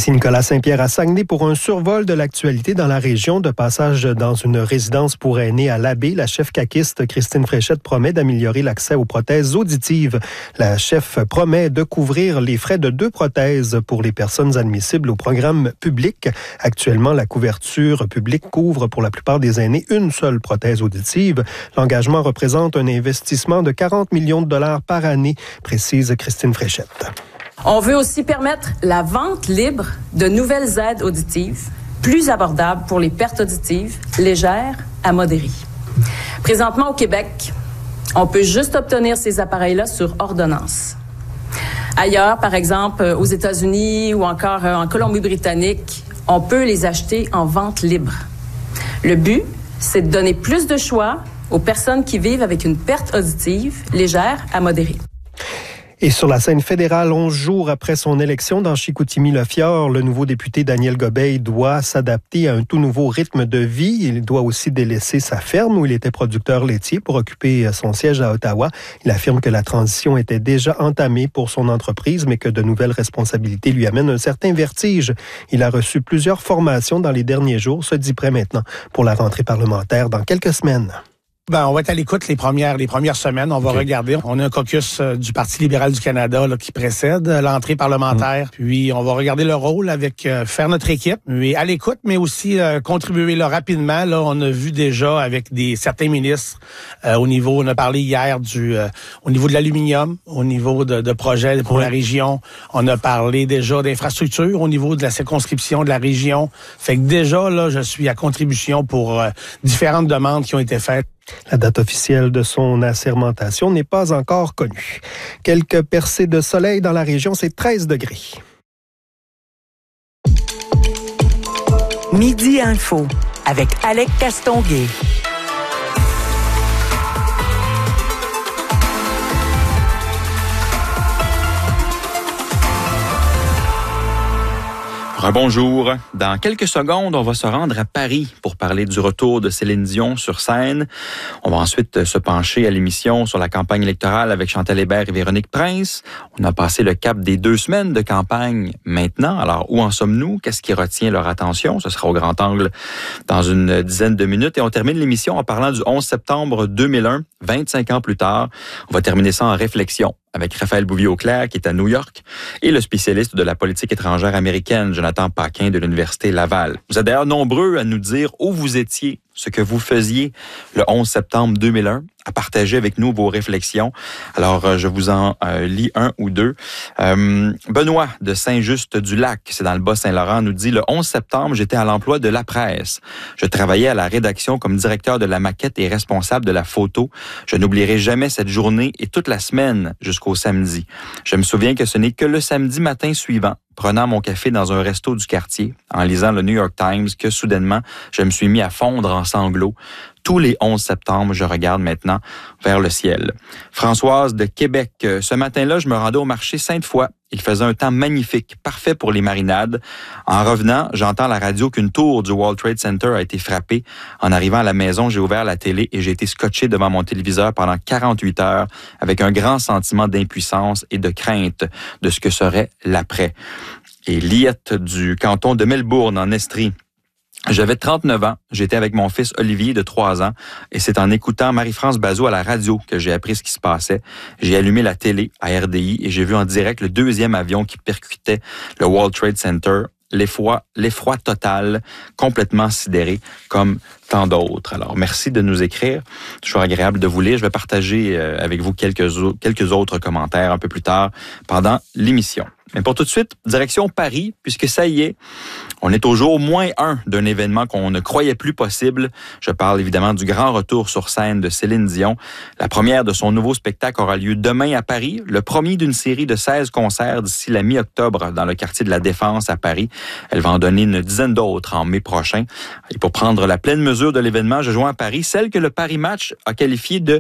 Ici Nicolas Saint-Pierre à Saguenay pour un survol de l'actualité dans la région. De passage dans une résidence pour aînés à l'Abbé, la chef caquiste Christine Fréchette promet d'améliorer l'accès aux prothèses auditives. La chef promet de couvrir les frais de 2 prothèses pour les personnes admissibles au programme public. Actuellement, la couverture publique couvre pour la plupart des aînés une seule prothèse auditive. L'engagement représente un investissement de 40 millions de dollars par année, précise Christine Fréchette. On veut aussi permettre la vente libre de nouvelles aides auditives, plus abordables pour les pertes auditives, légères à modérées. Présentement au Québec, on peut juste obtenir ces appareils-là sur ordonnance. Ailleurs, par exemple aux États-Unis ou encore en Colombie-Britannique, on peut les acheter en vente libre. Le but, c'est de donner plus de choix aux personnes qui vivent avec une perte auditive légère à modérée. Et sur la scène fédérale, 11 jours après son élection dans Chicoutimi-Le-Fjord, le nouveau député Daniel Gobeil doit s'adapter à un tout nouveau rythme de vie. Il doit aussi délaisser sa ferme où il était producteur laitier pour occuper son siège à Ottawa. Il affirme que la transition était déjà entamée pour son entreprise, mais que de nouvelles responsabilités lui amènent un certain vertige. Il a reçu plusieurs formations dans les derniers jours, se dit prêt maintenant pour la rentrée parlementaire dans quelques semaines. On va être à l'écoute les premières semaines. On va regarder. On a un caucus du Parti libéral du Canada là, qui précède l'entrée parlementaire. Puis on va regarder le rôle avec faire notre équipe, mais à l'écoute, mais aussi contribuer là, rapidement. Là, on a vu déjà avec certains ministres au niveau, on a parlé hier au niveau de l'aluminium, au niveau de projets pour la région. On a parlé déjà d'infrastructures au niveau de la circonscription de la région. Fait que déjà là, je suis à contribution pour différentes demandes qui ont été faites. La date officielle de son assermentation n'est pas encore connue. Quelques percées de soleil dans la région, c'est 13 degrés. Midi Info avec Alec Castonguay. Bonjour. Dans quelques secondes, on va se rendre à Paris pour parler du retour de Céline Dion sur scène. On va ensuite se pencher à l'émission sur la campagne électorale avec Chantal Hébert et Véronique Prince. On a passé le cap des 2 semaines de campagne maintenant. Alors, où en sommes-nous? Qu'est-ce qui retient leur attention? Ce sera au grand angle dans une dizaine de minutes. Et on termine l'émission en parlant du 11 septembre 2001, 25 ans plus tard. On va terminer ça en réflexion avec Raphaël Bouvier-Auclair, qui est à New York, et le spécialiste de la politique étrangère américaine, Jonathan Paquin, de l'Université Laval. Vous êtes d'ailleurs nombreux à nous dire où vous étiez, ce que vous faisiez le 11 septembre 2001, à partager avec nous vos réflexions. Alors, je vous en lis un ou deux. Benoît de Saint-Just-du-Lac, c'est dans le Bas-Saint-Laurent, nous dit « Le 11 septembre, j'étais à l'emploi de La Presse. Je travaillais à la rédaction comme directeur de la maquette et responsable de la photo. Je n'oublierai jamais cette journée et toute la semaine jusqu'au samedi. Je me souviens que ce n'est que le samedi matin suivant, prenant mon café dans un resto du quartier, en lisant le New York Times, que soudainement, je me suis mis à fondre en sanglots. Tous les 11 septembre, je regarde maintenant vers le ciel. » Françoise de Québec. Ce matin-là, je me rendais au marché Sainte-Foy. Il faisait un temps magnifique, parfait pour les marinades. En revenant, j'entends à la radio qu'une tour du World Trade Center a été frappée. En arrivant à la maison, j'ai ouvert la télé et j'ai été scotché devant mon téléviseur pendant 48 heures avec un grand sentiment d'impuissance et de crainte de ce que serait l'après. Et Liette du canton de Melbourne, en Estrie. J'avais 39 ans, j'étais avec mon fils Olivier de 3 ans et c'est en écoutant Marie-France Bazot à la radio que j'ai appris ce qui se passait. J'ai allumé la télé à RDI et j'ai vu en direct le 2e avion qui percutait le World Trade Center. L'effroi total, complètement sidéré, comme tant d'autres. Alors, merci de nous écrire. Toujours agréable de vous lire. Je vais partager avec vous quelques autres commentaires un peu plus tard pendant l'émission. Mais pour tout de suite, direction Paris, puisque ça y est, on est au jour -1 d'un événement qu'on ne croyait plus possible. Je parle évidemment du grand retour sur scène de Céline Dion. La première de son nouveau spectacle aura lieu demain à Paris, le premier d'une série de 16 concerts d'ici la mi-octobre dans le quartier de la Défense à Paris. Elle va en donner une dizaine d'autres en mai prochain. Et pour prendre la pleine mesure de l'événement, je joins à Paris celle que le Paris Match a qualifiée de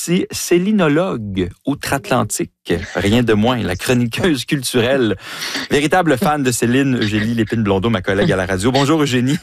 célinologue outre-Atlantique. Rien de moins, la chroniqueuse culturelle. Véritable fan de Céline, Eugénie Lépine-Blondeau, ma collègue à la radio. Bonjour Eugénie.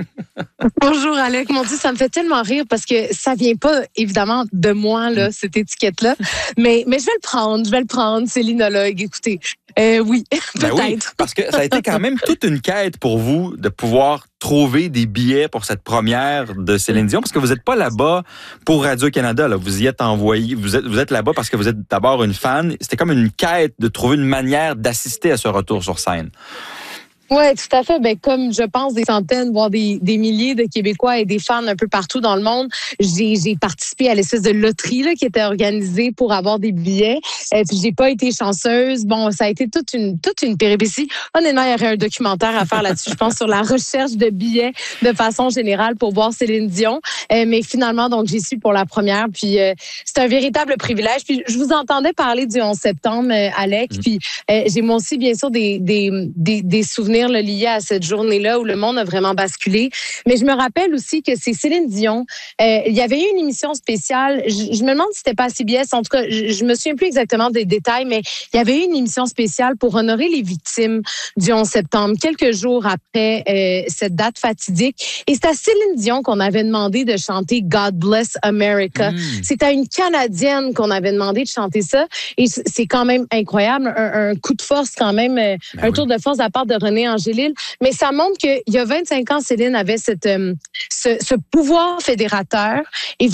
Bonjour Alec. Mon Dieu, ça me fait tellement rire parce que ça vient pas évidemment de moi, là, cette étiquette-là. Mais je vais le prendre, célinologue. Écoutez, Oui, Ben peut-être. oui, parce que ça a été quand même toute une quête pour vous de pouvoir trouver des billets pour cette première de Céline Dion, parce que vous n'êtes pas là-bas pour Radio-Canada. Là. Vous y êtes envoyé, vous êtes là-bas parce que vous êtes d'abord une fan. C'était comme une quête de trouver une manière d'assister à ce retour sur scène. Oui, tout à fait. Ben, comme je pense des centaines, voire des milliers de Québécois et des fans un peu partout dans le monde, j'ai participé à l'espèce de loterie là, qui était organisée pour avoir des billets. Puis j'ai pas été chanceuse. Bon, ça a été toute une péripétie. Honnêtement, il y aurait un documentaire à faire là-dessus, je pense, sur la recherche de billets de façon générale pour voir Céline Dion. Mais finalement, donc, j'y suis pour la première. Puis c'est un véritable privilège. Puis je vous entendais parler du 11 septembre, Alec. Puis j'ai moi aussi, bien sûr, des souvenirs lié à cette journée-là où le monde a vraiment basculé. Mais je me rappelle aussi que c'est Céline Dion. Il y avait eu une émission spéciale. Je me demande si c'était pas à CBS. En tout cas, je me souviens plus exactement des détails, mais il y avait eu une émission spéciale pour honorer les victimes du 11 septembre, quelques jours après cette date fatidique. Et c'est à Céline Dion qu'on avait demandé de chanter God Bless America. C'est à une Canadienne qu'on avait demandé de chanter ça. Et c'est quand même incroyable. Un coup de force quand même, un tour de force à part de René Angélil, mais ça montre qu'il y a 25 ans, Céline avait ce pouvoir fédérateur. Et